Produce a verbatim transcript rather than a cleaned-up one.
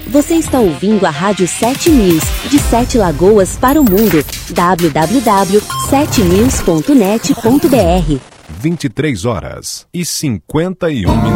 Você está ouvindo a Rádio sete News, de Sete Lagoas para o mundo. w w w ponto sete news ponto net ponto b r vinte e três horas e cinquenta e um minutos.